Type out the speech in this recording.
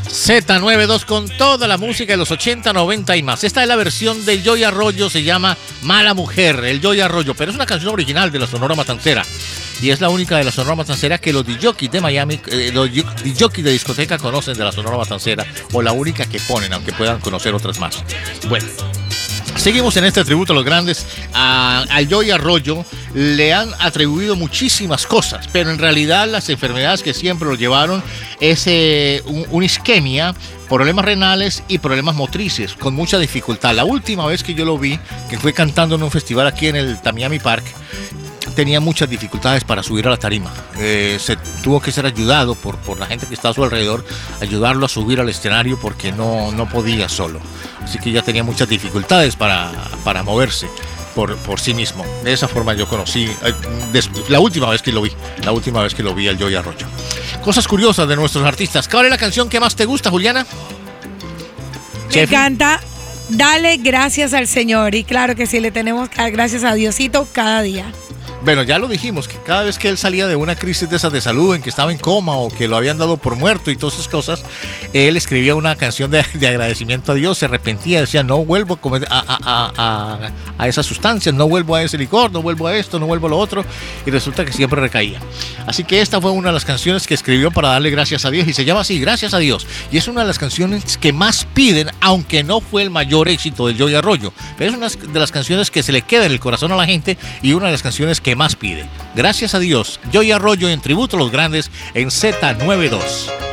Z92 con toda la música de los 80, 90 y más. Esta es la versión de Joey Arroyo, se llama Mala Mujer, el Joey Arroyo, pero es una canción original de la Sonora Matancera. Y es la única de la Sonora Matancera que los DJs de Miami, los DJs de discoteca conocen de la Sonora Matancera, o la única que ponen, aunque puedan conocer otras más. Bueno, seguimos en este tributo a los grandes. Al Joey Arroyo le han atribuido muchísimas cosas, pero en realidad las enfermedades que siempre lo llevaron es una isquemia, problemas renales y problemas motrices, con mucha dificultad. La última vez que yo lo vi, que fue cantando en un festival aquí en el Tamiami Park, tenía muchas dificultades para subir a la tarima. Se tuvo que ser ayudado por la gente que estaba a su alrededor, ayudarlo a subir al escenario porque no podía solo. Así que ya tenía muchas dificultades para moverse por sí mismo. De esa forma yo conocí la última vez que lo vi al Joey Arroyo. Cosas curiosas de nuestros artistas. ¿Cuál es la canción que más te gusta, Juliana? Me encanta Dale Gracias al Señor. Y claro que sí, le tenemos que dar gracias a Diosito cada día. Bueno, ya lo dijimos, que cada vez que él salía de una crisis de esas de salud, en que estaba en coma o que lo habían dado por muerto y todas esas cosas, él escribía una canción de agradecimiento a Dios, se arrepentía, decía, no vuelvo a comer a esas sustancias, no vuelvo a ese licor, no vuelvo a esto, no vuelvo a lo otro, y resulta que siempre recaía. Así que esta fue una de las canciones que escribió para darle gracias a Dios, y se llama así, Gracias a Dios, y es una de las canciones que más piden, aunque no fue el mayor éxito del Joey Arroyo, pero es una de las canciones que se le queda en el corazón a la gente y una de las canciones que más pide. Gracias a Dios, Joey Arroyo en tributo a los grandes en Z92.